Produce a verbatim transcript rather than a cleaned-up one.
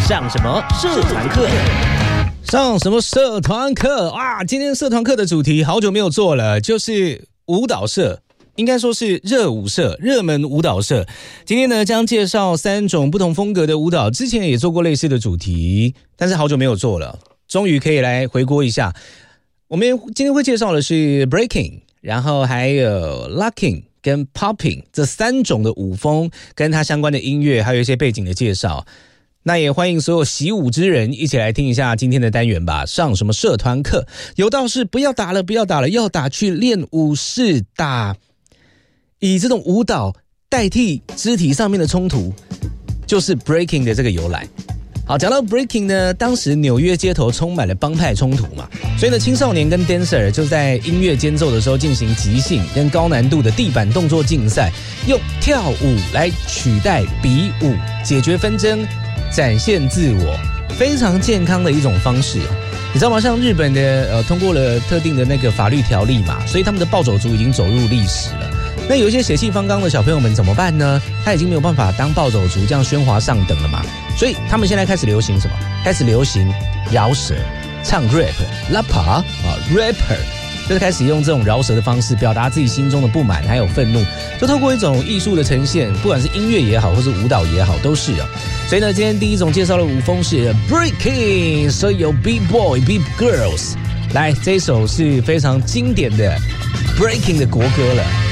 上什么社团课？ 上什么社团课啊？今天社团课的主题好久没有做了，就是舞蹈社，应该说是热舞社，热门舞蹈社。今天呢，将介绍三种不同风格的舞蹈，之前也做过类似的主题，但是好久没有做了，终于可以来回锅一下。我们今天会介绍的是 breaking， 然后还有 locking 跟 popping 这三种的舞风，跟它相关的音乐，还有一些背景的介绍。那也欢迎所有习武之人一起来听一下今天的单元吧。上什么社团课？有道是不要打了，不要打了，要打去练武士打。以这种舞蹈代替肢体上面的冲突，就是 breaking 的这个由来。好，讲到 breaking 呢，当时纽约街头充满了帮派冲突嘛，所以呢，青少年跟 dancer 就在音乐间奏的时候进行即兴跟高难度的地板动作竞赛，用跳舞来取代比武，解决纷争，展现自我，非常健康的一种方式。你知道吗？像日本的呃，通过了特定的那个法律条例嘛，所以他们的暴走族已经走入历史了。那有一些血气方刚的小朋友们怎么办呢？他已经没有办法当暴走族这样喧哗上等了嘛，所以他们现在开始流行什么？开始流行饶舌，唱 rap、rapper 啊 rapper， 就是开始用这种饶舌的方式表达自己心中的不满还有愤怒，就透过一种艺术的呈现，不管是音乐也好，或是舞蹈也好，都是啊。所以呢，今天第一种介绍的舞风是 breaking， 所以有 b-boy、b girls。来，这一首是非常经典的 breaking 的国歌了。